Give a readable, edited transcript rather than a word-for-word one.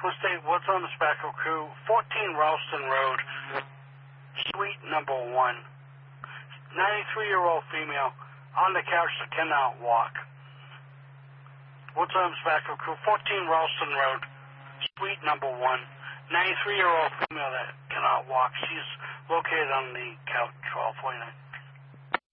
State, what's on the Spackle Crew? 14 Ralston Road, suite number 1. 93-year-old female on the couch that cannot walk. What's on the Spackle Crew? 14 Ralston Road, suite number 1. 93-year-old female that cannot walk. She's located on the couch, 1249.